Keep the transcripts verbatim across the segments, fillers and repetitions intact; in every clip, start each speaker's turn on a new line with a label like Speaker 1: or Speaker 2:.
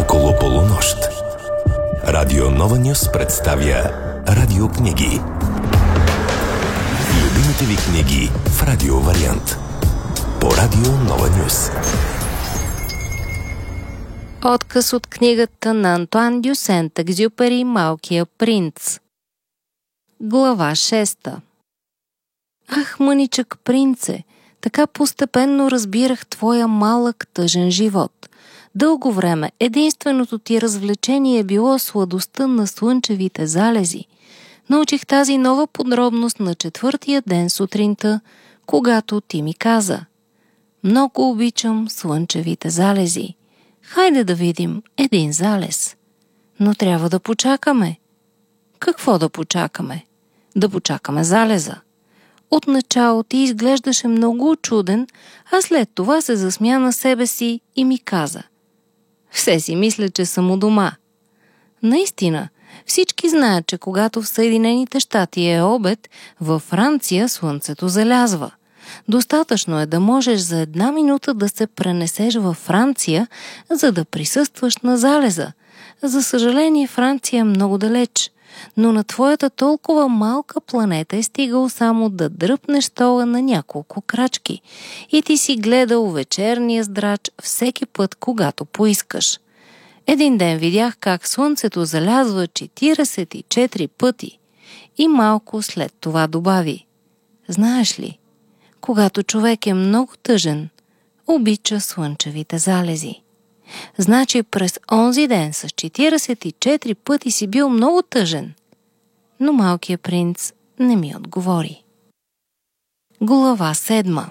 Speaker 1: около полунощ. Радио Нова Нюс представя радиокниги. Любимите ви книги в радио вариант. По Радио Нова Нюс.
Speaker 2: Откъс от книгата на Антоан Дю Сент-Екзюпери «Малкия принц». Глава шеста. Ах, мъничък принце, така постепенно разбирах твоя малък тъжен живот. Дълго време единственото ти развлечение е било сладостта на слънчевите залези. Научих тази нова подробност на четвъртия ден сутринта, когато ти ми каза: много обичам слънчевите залези. Хайде да видим един залез. Но трябва да почакаме. Какво да почакаме? Да почакаме залеза. Отначало ти изглеждаше много учуден, а след това се засмя на себе си и ми каза: все си мисля, че съм у дома. Наистина, всички знаят, че когато в Съединените щати е обед, във Франция слънцето залязва. Достатъчно е да можеш за една минута да се пренесеш във Франция, за да присъстваш на залеза. За съжаление, Франция е много далеч, но на твоята толкова малка планета е стигал само да дръпнеш стола на няколко крачки и ти си гледал вечерния здрач всеки път, когато поискаш. Един ден видях как слънцето залязва четиридесет и четири пъти и малко след това добави: знаеш ли, когато човек е много тъжен, обича слънчевите залези. Значи през онзи ден с четиридесет и четири пъти си бил много тъжен. Но малкият принц не ми отговори. Глава седма.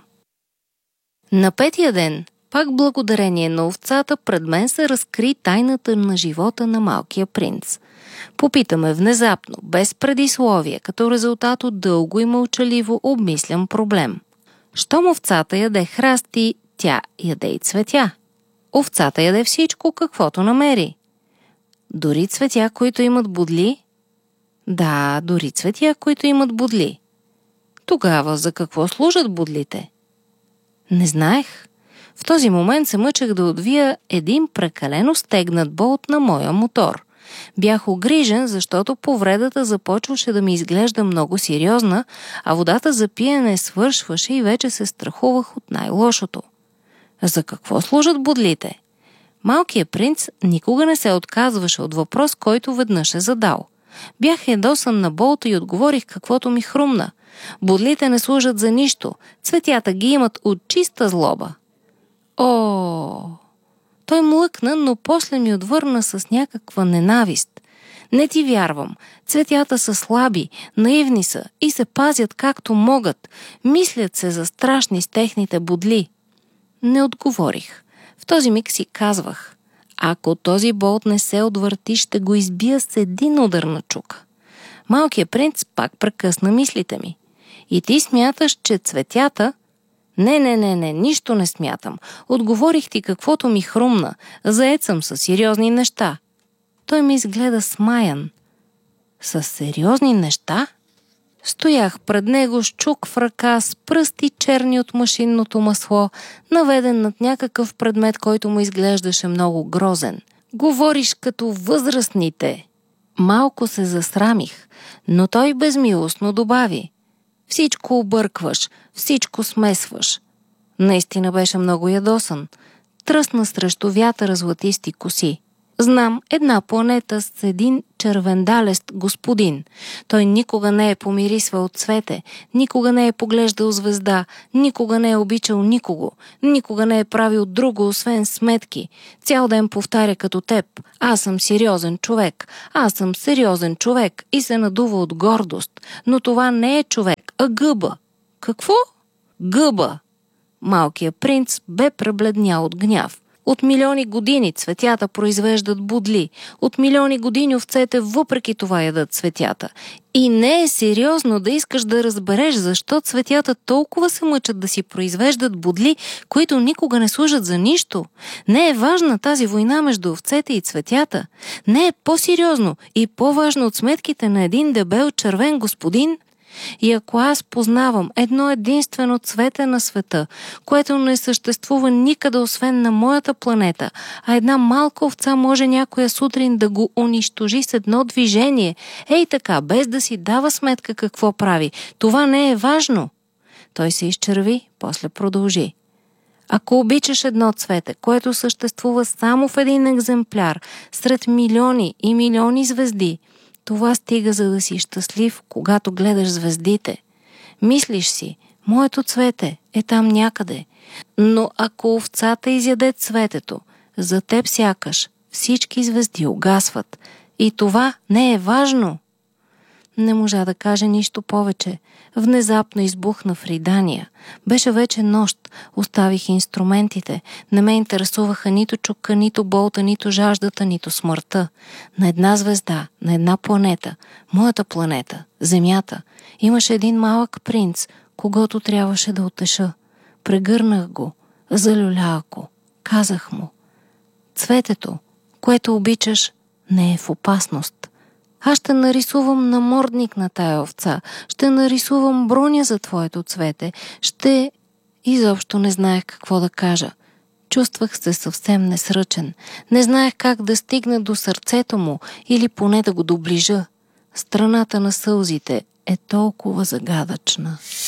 Speaker 2: На петия ден, пак благодарение на овцата, пред мен се разкри тайната на живота на малкия принц. Попитаме внезапно, без предисловие, като резултат от дълго и мълчаливо обмислям проблем. Щом овцата яде храсти, тя яде и цветя. Овцата яде всичко, каквото намери. Дори цветя, които имат бодли? Да, дори цветя, които имат бодли. Тогава за какво служат бодлите? Не знаех. В този момент се мъчех да отвия един прекалено стегнат болт на моя мотор. Бях огрижен, защото повредата започваше да ми изглежда много сериозна, а водата за пиене свършваше и вече се страхувах от най-лошото. За какво служат бодлите? Малкият принц никога не се отказваше от въпрос, който веднъж е задал. Бях ядосан на болта и отговорих каквото ми хрумна. Бодлите не служат за нищо, цветята ги имат от чиста злоба. О! Той млъкна, но после ми отвърна с някаква ненавист. Не ти вярвам. Цветята са слаби, наивни са и се пазят както могат. Мислят се за страшни с техните бодли. Не отговорих. В този миг си казвах: ако този болт не се отвърти, ще го избия с един удар на чука. Малкият принц пак прекъсна мислите ми. И ти смяташ, че цветята... Не, не, не, не, нищо не смятам. Отговорих ти каквото ми хрумна. Заед съм със сериозни неща. Той ми изгледа смаян. Със сериозни неща? Стоях пред него с чук в ръка, с пръсти черни от машинното масло, наведен над някакъв предмет, който му изглеждаше много грозен. Говориш като възрастните. Малко се засрамих, но той безмилостно добави: всичко объркваш, всичко смесваш. Наистина беше много ядосан. Тръсна срещу вятъра златисти коси. Знам една планета с един червендалест господин. Той никога не е помирисвал цвете, никога не е поглеждал звезда, никога не е обичал никого, никога не е правил друго, освен сметки. Цял ден повтаря като теб: аз съм сериозен човек, аз съм сериозен човек, и се надува от гордост. Но това не е човек, а гъба. Какво? Гъба! Малкият принц бе пребледнял от гняв. От милиони години цветята произвеждат бодли. От милиони години овцете въпреки това ядат цветята. И не е сериозно да искаш да разбереш защо цветята толкова се мъчат да си произвеждат бодли, които никога не служат за нищо. Не е важна тази война между овцете и цветята. Не е по-сериозно и по-важно от сметките на един дебел червен господин. И ако аз познавам едно единствено цвете на света, което не съществува никъде освен на моята планета, а една малка овца може някоя сутрин да го унищожи с едно движение, ей така, без да си дава сметка какво прави, това не е важно. Той се изчерви, после продължи. Ако обичаш едно цвете, което съществува само в един екземпляр, сред милиони и милиони звезди, това стига, за да си щастлив, когато гледаш звездите. Мислиш си, моето цвете е там някъде, но ако овцата изяде цветето, за теб сякаш всички звезди угасват. И това не е важно. Не можа да каже нищо повече. Внезапно избухна в ридания. Беше вече нощ. Оставих инструментите. Не ме интересуваха нито чука, нито болта, нито жаждата, нито смъртта. На една звезда, на една планета, моята планета, Земята, имаше един малък принц, когото трябваше да утеша. Прегърнах го, залюлях го, казах му: цветето, което обичаш, не е в опасност. Аз ще нарисувам намордник на тая овца, ще нарисувам броня за твоето цвете, ще... Изобщо не знаех какво да кажа. Чувствах се съвсем несръчен. Не знаех как да стигна до сърцето му или поне да го доближа. Страната на сълзите е толкова загадъчна.